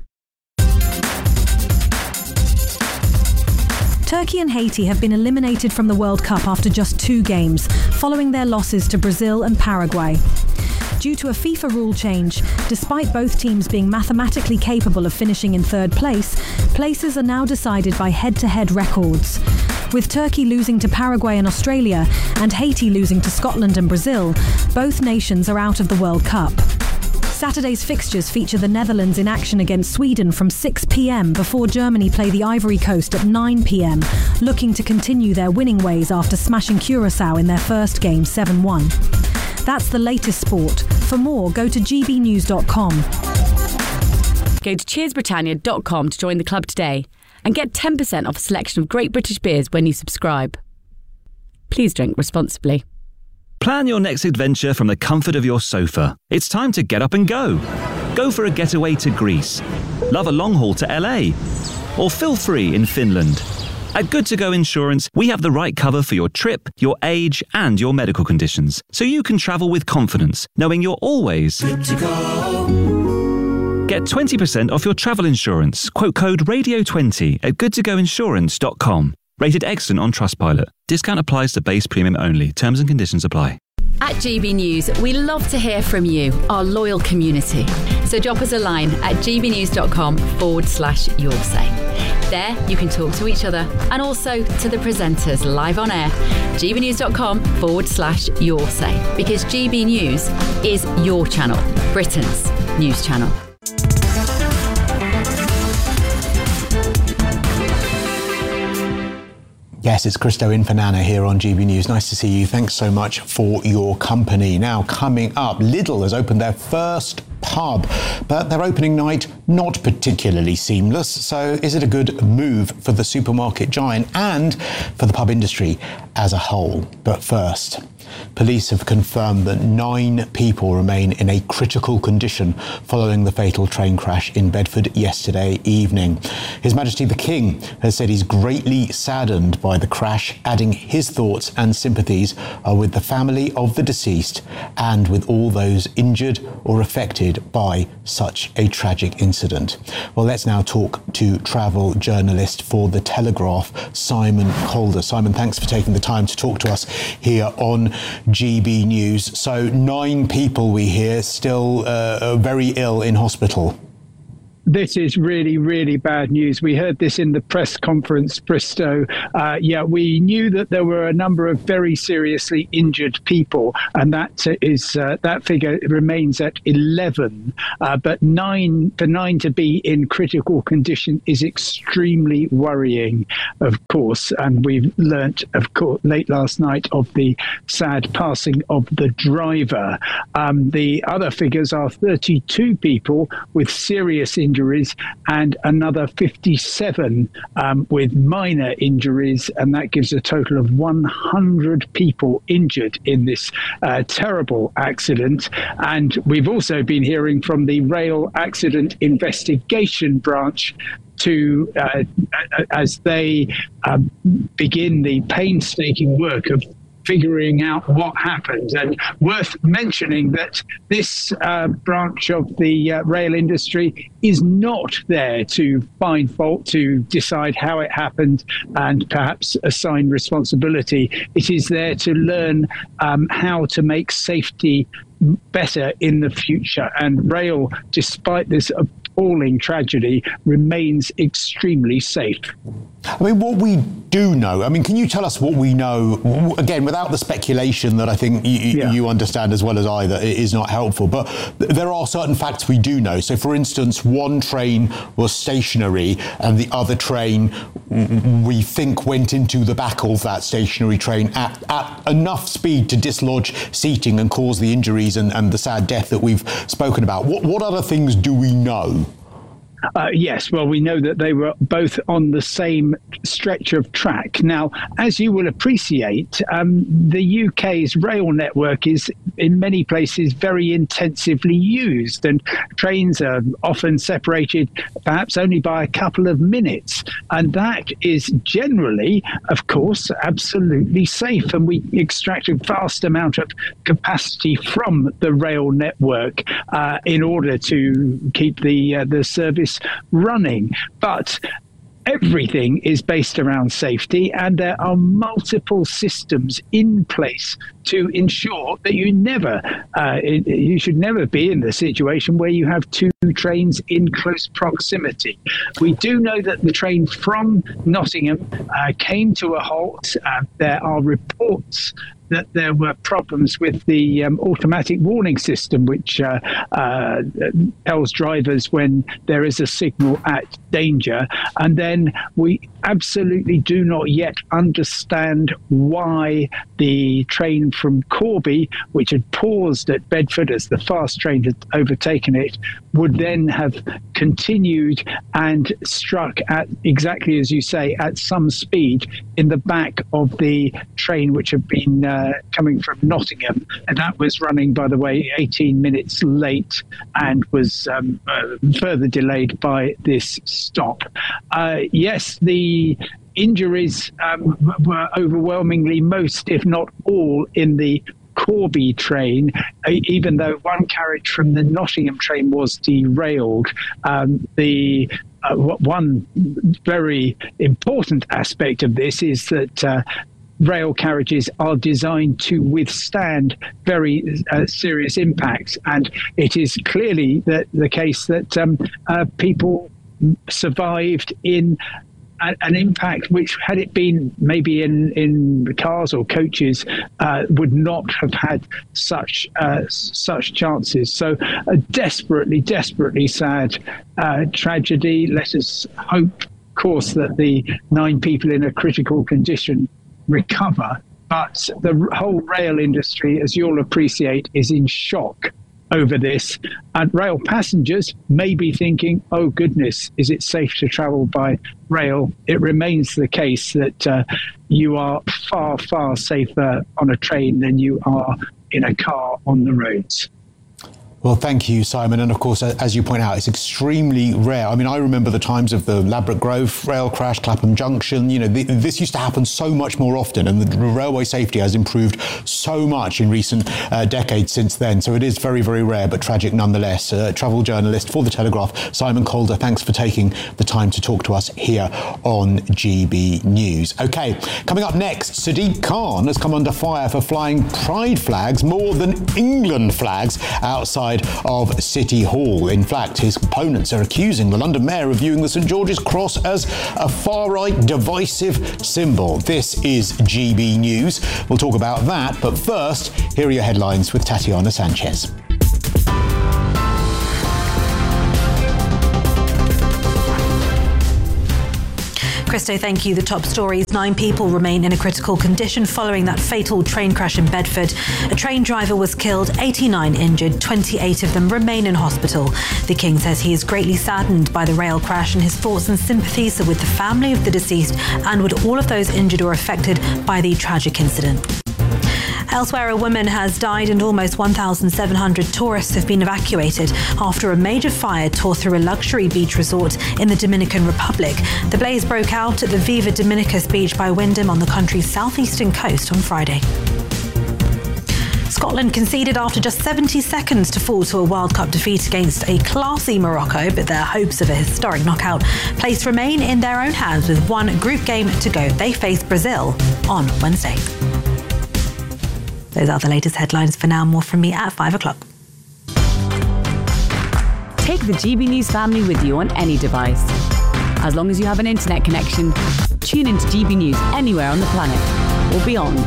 Turkey and Haiti have been eliminated from the World Cup after just two games, following their losses to Brazil and Paraguay. Due to a FIFA rule change, despite both teams being mathematically capable of finishing in third place, places are now decided by head-to-head records. With Turkey losing to Paraguay and Australia, and Haiti losing to Scotland and Brazil, both nations are out of the World Cup. Saturday's fixtures feature the Netherlands in action against Sweden from six p.m. before Germany play the Ivory Coast at nine p.m, looking to continue their winning ways after smashing Curaçao in their first game seven one. That's the latest sport. For more, go to g b news dot com. Go to cheers britannia dot com to join the club today and get ten percent off a selection of great British beers when you subscribe. Please drink responsibly. Plan your next adventure from the comfort of your sofa. It's time to get up and go. Go for a getaway to Greece. Love a long haul to L A. Or feel free in Finland. At Good To Go Insurance, we have the right cover for your trip, your age, and your medical conditions, so you can travel with confidence, knowing you're always good to go. Get twenty percent off your travel insurance. Quote code radio twenty at good to go insurance dot com. Rated excellent on Trustpilot. Discount applies to base premium only. Terms and conditions apply. At G B News, we love to hear from you, our loyal community. So drop us a line at gbnews.com forward slash your say. There, you can talk to each other and also to the presenters live on air. gbnews.com forward slash your say. Because G B News is your channel, Britain's news channel. Yes, it's Christo in for Nana here on G B News. Nice to see you. Thanks so much for your company. Now, coming up, Lidl has opened their first pub, but their opening night not particularly seamless. So is it a good move for the supermarket giant and for the pub industry as a whole? But first, police have confirmed that nine people remain in a critical condition following the fatal train crash in Bedford yesterday evening. His Majesty the King has said he's greatly saddened by the crash, adding his thoughts and sympathies are with the family of the deceased and with all those injured or affected by such a tragic incident. Well, let's now talk to travel journalist for The Telegraph, Simon Calder. Simon, thanks for taking the time to talk to us here on G B News. So nine people, we hear, still uh, very ill in hospital. This is really, really bad news. We heard this in the press conference, Bristow. Uh, yeah, we knew that there were a number of very seriously injured people, and that is uh, that figure remains at eleven. Uh, but nine, for nine to be in critical condition is extremely worrying, of course. And we've learnt, of course, late last night of the sad passing of the driver. Um, the other figures are thirty-two people with serious injuries. Injuries and another fifty-seven um, with minor injuries, and that gives a total of one hundred people injured in this uh, terrible accident. And we've also been hearing from the Rail Accident Investigation Branch to uh, as they uh, begin the painstaking work of figuring out what happened. And worth mentioning that this uh, branch of the uh, rail industry is not there to find fault, to decide how it happened and perhaps assign responsibility. It is there to learn um, how to make safety better in the future. And rail, despite this appalling tragedy, remains extremely safe. I mean, what we do know, I mean, can you tell us what we know, again, without the speculation that I think you, yeah. you understand as well as I, that it is not helpful, but there are certain facts we do know. So, for instance, one train was stationary and the other train, we think, went into the back of that stationary train at, at enough speed to dislodge seating and cause the injuries and, and the sad death that we've spoken about. What, what other things do we know? Uh, yes, well, we know that they were both on the same stretch of track. Now, as you will appreciate, um, the U K's rail network is in many places very intensively used, and trains are often separated perhaps only by a couple of minutes. And that is generally, of course, absolutely safe. And we extract a vast amount of capacity from the rail network uh, in order to keep the uh, the service running. But everything is based around safety, and there are multiple systems in place to ensure that you never, uh, you should never be in the situation where you have two trains in close proximity. We do know that the train from Nottingham uh, came to a halt. Uh, there are reports that there were problems with the um, automatic warning system, which uh, uh, tells drivers when there is a signal at danger. And then we absolutely do not yet understand why the train from Corby, which had paused at Bedford as the fast train had overtaken it, would then have continued and struck at, exactly as you say, at some speed in the back of the train which had been uh, coming from Nottingham. And that was running, by the way, eighteen minutes late and was um, uh, further delayed by this stop. Uh, yes, the injuries um, were overwhelmingly, most, if not all, in the Corby train, even though one carriage from the Nottingham train was derailed. Um, the uh, one very important aspect of this is that uh, rail carriages are designed to withstand very uh, serious impacts, and it is clearly that the case that um, uh, people survived in an impact which, had it been maybe in, in cars or coaches, uh, would not have had such uh, such chances. So a desperately, desperately sad uh, tragedy. Let us hope course, that the nine people in a critical condition recover. But the whole rail industry, as you'll appreciate, is in shock over this. And rail passengers may be thinking, oh, goodness, is it safe to travel by rail? It remains the case that uh, you are far, far safer on a train than you are in a car on the roads. Well, thank you, Simon. And of course, as you point out, it's extremely rare. I mean, I remember the times of the Ladbroke Grove rail crash, Clapham Junction. You know, the, this used to happen so much more often, and the railway safety has improved so much in recent uh, decades since then. So it is very, very rare, but tragic nonetheless. Uh, travel journalist for The Telegraph, Simon Calder, thanks for taking the time to talk to us here on G B News. OK, coming up next, Sadiq Khan has come under fire for flying pride flags more than England flags outside of City Hall. In fact, his opponents are accusing the London Mayor of viewing the St George's Cross as a far-right divisive symbol. This is G B News. We'll talk about that, but first, here are your headlines with Tatiana Sanchez. Christo, thank you. The top stories. Nine people remain in a critical condition following that fatal train crash in Bedford. A train driver was killed, eighty-nine injured, twenty-eight of them remain in hospital. The King says he is greatly saddened by the rail crash and his thoughts and sympathies are with the family of the deceased and with all of those injured or affected by the tragic incident. Elsewhere, a woman has died and almost one thousand seven hundred tourists have been evacuated after a major fire tore through a luxury beach resort in the Dominican Republic. The blaze broke out at the Viva Dominicus beach by Wyndham on the country's southeastern coast on Friday. Scotland conceded after just seventy seconds to fall to a World Cup defeat against a classy Morocco, but their hopes of a historic knockout place remain in their own hands with one group game to go. They face Brazil on Wednesday. Those are the latest headlines. For now, more from me at five o'clock. Take the G B News family with you on any device. As long as you have an internet connection, tune into G B News anywhere on the planet or beyond.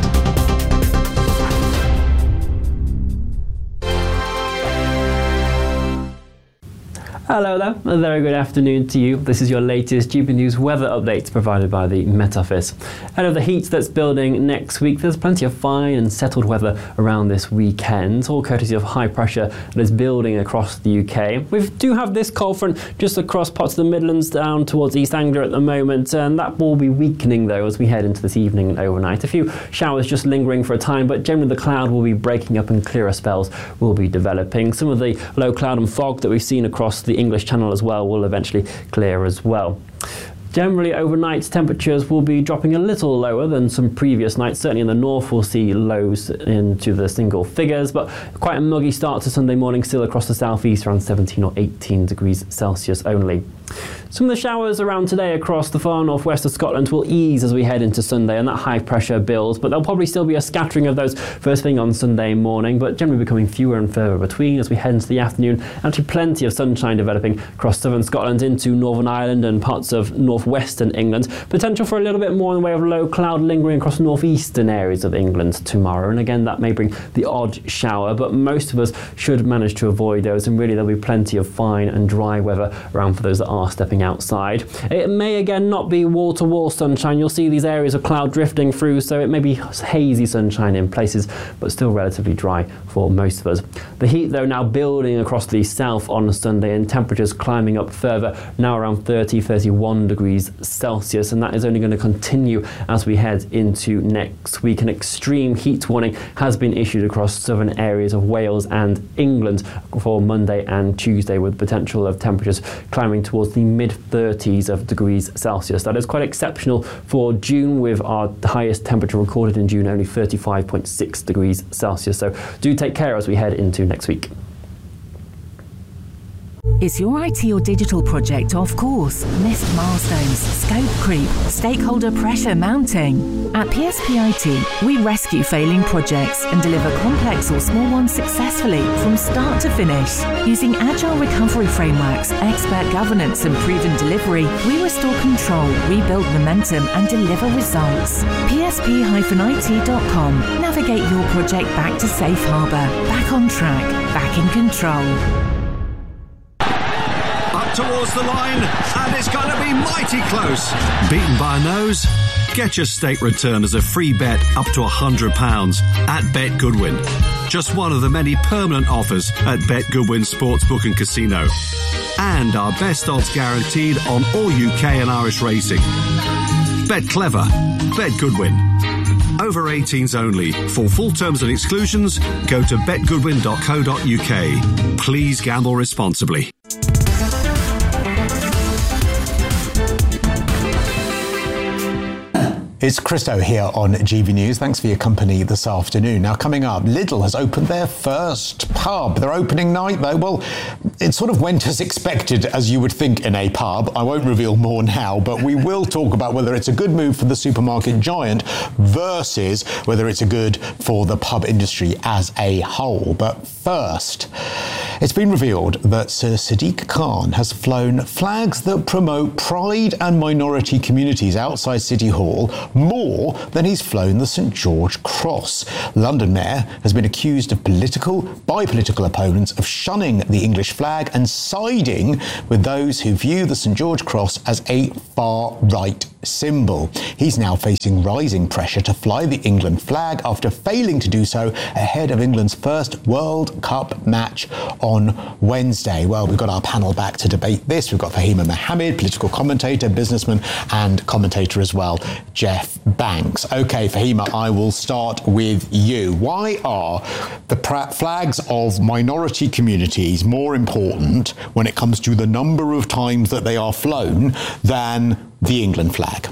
Hello there, a very good afternoon to you. This is your latest G B News weather update provided by the Met Office. Ahead of the heat that's building next week, there's plenty of fine and settled weather around this weekend, all courtesy of high pressure that is building across the U K. We do have this cold front just across parts of the Midlands down towards East Anglia at the moment, and that will be weakening though as we head into this evening and overnight. A few showers just lingering for a time, but generally the cloud will be breaking up and clearer spells will be developing. Some of the low cloud and fog that we've seen across the English Channel as well will eventually clear as well. Generally, overnight temperatures will be dropping a little lower than some previous nights. Certainly in the north, we'll see lows into the single figures, but quite a muggy start to Sunday morning still across the southeast, around seventeen or eighteen degrees Celsius only. Some of the showers around today across the far northwest of Scotland will ease as we head into Sunday, and that high pressure builds, but there'll probably still be a scattering of those first thing on Sunday morning, but generally becoming fewer and further between as we head into the afternoon. Actually plenty of sunshine developing across southern Scotland into Northern Ireland and parts of northwestern England. Potential for a little bit more in the way of low cloud lingering across northeastern areas of England tomorrow, and again that may bring the odd shower, but most of us should manage to avoid those, and really there'll be plenty of fine and dry weather around for those that are stepping outside. It may again not be wall-to-wall sunshine. You'll see these areas of cloud drifting through, so it may be hazy sunshine in places, but still relatively dry for most of us. The heat though now building across the south on Sunday, and temperatures climbing up further, now around thirty, thirty-one degrees Celsius, and that is only going to continue as we head into next week. An extreme heat warning has been issued across southern areas of Wales and England for Monday and Tuesday, with potential of temperatures climbing towards the mid thirties of degrees Celsius. That is quite exceptional for June, with our highest temperature recorded in June only thirty-five point six degrees Celsius. So do take care as we head into next week. Is your I T or digital project off course? Missed milestones, scope creep, stakeholder pressure mounting? At P S P I T, we rescue failing projects and deliver complex or small ones successfully from start to finish. Using agile recovery frameworks, expert governance and proven delivery, we restore control, rebuild momentum and deliver results. P S P I T dot com. Navigate your project back to safe harbour, back on track, back in control. up towards the line, and it's going to be mighty close. Beaten by a nose? Get your stake return as a free bet up to one hundred pounds at Bet Goodwin. Just one of the many permanent offers at Bet Goodwin Sportsbook and Casino. And our best odds guaranteed on all U K and Irish racing. Bet clever. Bet Goodwin. Over eighteens only. For full terms and exclusions, go to bet goodwin dot co dot uk. Please gamble responsibly. It's Christo here on G B News. Thanks for your company this afternoon. Now, coming up, Lidl has opened their first pub. Their opening night, though, well, it sort of went as expected, as you would think in a pub. I won't reveal more now, but we will talk about whether it's a good move for the supermarket giant versus whether it's a good for the pub industry as a whole. But first, it's been revealed that Sir Sadiq Khan has flown flags that promote pride and minority communities outside City Hall more than he's flown the St George Cross. London Mayor has been accused of political, by political opponents, of shunning the English flag and siding with those who view the St George Cross as a far-right symbol. He's now facing rising pressure to fly the England flag after failing to do so ahead of England's first World Cup match on Wednesday. Well, we've got our panel back to debate this. We've got Fahima Mohammed, political commentator, businessman and commentator as well, Jeff Banks. OK, Fahima, I will start with you. Why are the flags of minority communities more important when it comes to the number of times that they are flown than the England flag?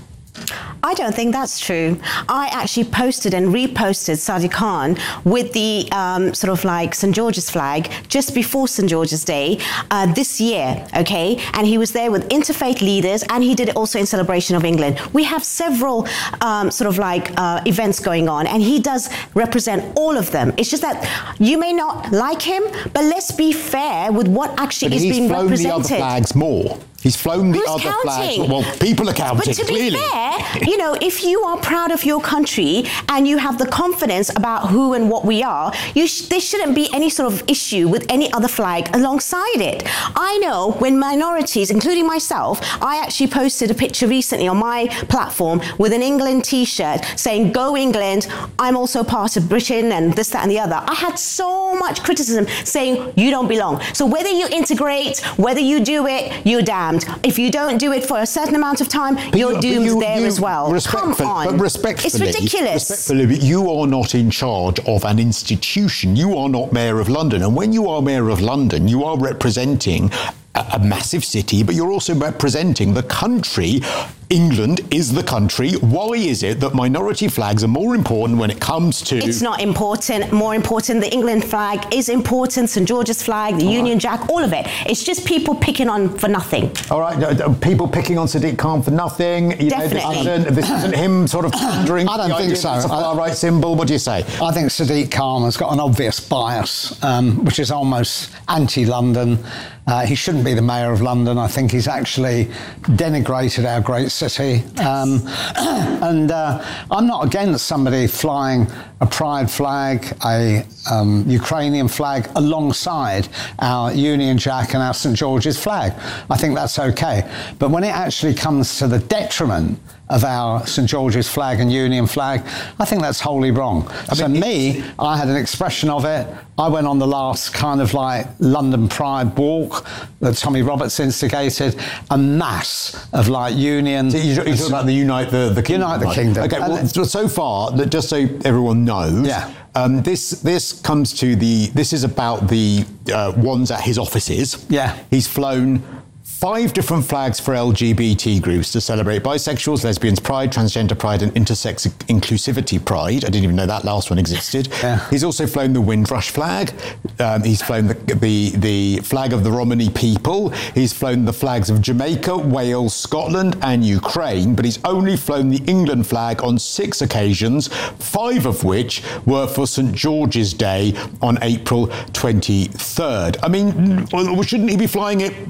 I don't think that's true. I actually posted and reposted Sadiq Khan with the um, sort of like St George's flag just before St George's Day uh, this year, okay? And he was there with interfaith leaders, and he did it also in celebration of England. We have several um, sort of like uh, events going on, and he does represent all of them. It's just that you may not like him, but let's be fair with what actually but is being represented. He's flown the other flags more. He's flown the Who's other counting? flags. Well, people are counting, But to clearly. be fair, you know, if you are proud of your country and you have the confidence about who and what we are, you sh- there shouldn't be any sort of issue with any other flag alongside it. I know when minorities, including myself, I actually posted a picture recently on my platform with an England T-shirt saying, "Go England, I'm also part of Britain," and this, that and the other. I had so much criticism saying, you don't belong. So whether you integrate, whether you do it, you're damned. If you don't do it for a certain amount of time, but you're doomed you, there you, as well. Come on. But respectfully, it's ridiculous. Respectfully, but you are not in charge of an institution. You are not Mayor of London. And when you are Mayor of London, you are representing a, a massive city, but you're also representing the country. England is the country. Why is it that minority flags are more important when it comes to... It's not important. More important, the England flag is important, St George's flag, the all Union right. Jack, all of it. It's just people picking on for nothing. All right, people picking on Sadiq Khan for nothing. You Definitely. Know, this, isn't, this isn't him sort of pandering. I don't think so. It's a far-right symbol. What do you say? I think Sadiq Khan has got an obvious bias, um, which is almost anti-London. Uh, he shouldn't be the Mayor of London. I think he's actually denigrated our great city. Um, and uh, I'm not against somebody flying a pride flag, a um, Ukrainian flag alongside our Union Jack and our St George's flag. I think that's okay. But when it actually comes to the detriment of our St George's flag and Union flag, I think that's wholly wrong. I so mean, me, I had an expression of it. I went on the last kind of like London Pride walk that Tommy Roberts instigated, a mass of like Union... So you're talking about the Unite the, the Kingdom. Unite the Kingdom. Okay, well, so far, just so everyone knows, yeah. um, this this comes to the... This is about the uh, ones at his offices. Yeah. He's flown five different flags for L G B T groups to celebrate bisexuals, lesbians pride, transgender pride and intersex inclusivity pride. I didn't even know that last one existed. Yeah. He's also flown the Windrush flag. Um, he's flown the, the, the flag of the Romani people. He's flown the flags of Jamaica, Wales, Scotland and Ukraine, but he's only flown the England flag on six occasions, five of which were for St George's Day on April twenty-third. I mean, shouldn't he be flying it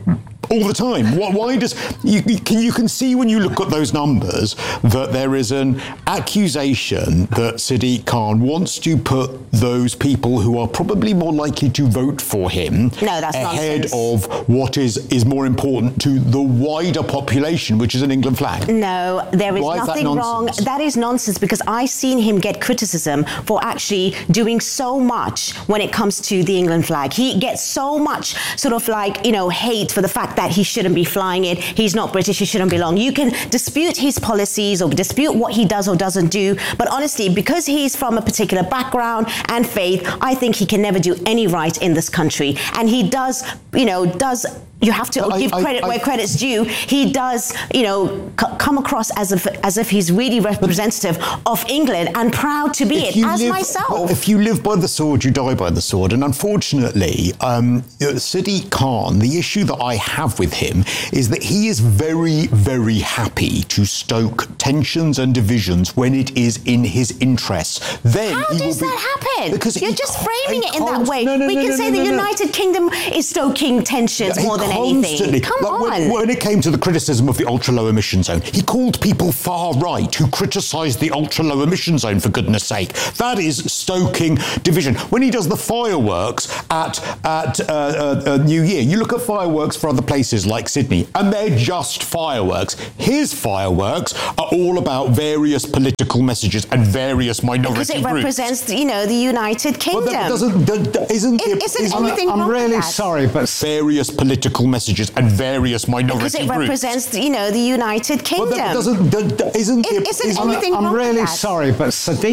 all the time. Why, why does you, you can you can see when you look at those numbers that there is an accusation that Sadiq Khan wants to put those people who are probably more likely to vote for him no, that's ahead nonsense. of what is is more important to the wider population, which is an England flag. No, there is Why is that nothing wrong. nonsense? That is nonsense because I've seen him get criticism for actually doing so much when it comes to the England flag. He gets so much sort of like, you know, hate for the fact that he shouldn't be flying it. He's not British, he shouldn't belong. You can dispute his policies or dispute what he does or doesn't do, but honestly, because he's from a particular background and faith, I think he can never do any right in this country. And he does, you know, does you have to I, give I, credit I, where credit's due. He does, you know, c- come across as if as if he's really representative of England and proud to be it, as live, myself. If you live by the sword, you die by the sword. And unfortunately, um, Sadiq Khan, the issue that I have with him is that he is very, very happy to stoke tensions and divisions when it is in his interests. Then How he does will be, that happen? Because You're he just can't- framing he it in that can't- way. no, no, we no, can no, say no, the no, no. United Kingdom is stoking tensions He more than constantly- anything. Come like on. when, when it came to the criticism of the ultra-low emission zone, he called people far right who criticised the ultra-low emission zone, for goodness sake. That is stoking division. When he does the fireworks at, at uh, uh, uh, New Year, you look at fireworks for other places like Sydney, and they're just fireworks. His fireworks are all about various political messages and various minority Because it groups. represents, you know, the United Kingdom. Well, that doesn't, that, that isn't, It- isn't isn't anything I'm wrong with really that? sorry, but various political messages and various minority Because it groups. represents, you know, the United Kingdom. Well, that doesn't, that, that isn't, It- it, isn't isn't anything I'm wrong with really that? sorry, but Sadiq